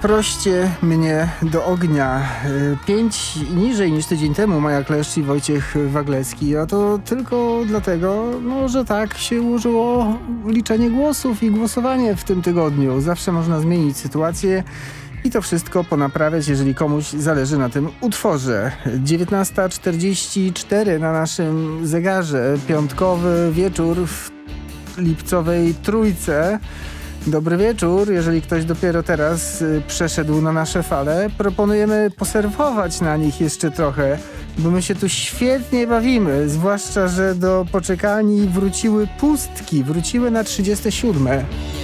Zaproście mnie do ognia. 5 niżej niż tydzień temu Maja Kleszcz i Wojciech Waglecki, a to tylko dlatego, że tak się ułożyło liczenie głosów i głosowanie w tym tygodniu. Zawsze można zmienić sytuację i to wszystko ponaprawiać, jeżeli komuś zależy na tym utworze. 19:44 na naszym zegarze. Piątkowy wieczór w lipcowej Trójce. Dobry wieczór, jeżeli ktoś dopiero teraz przeszedł na nasze fale. Proponujemy poserwować na nich jeszcze trochę, bo my się tu świetnie bawimy, zwłaszcza, że do poczekalni wróciły pustki, wróciły na 37.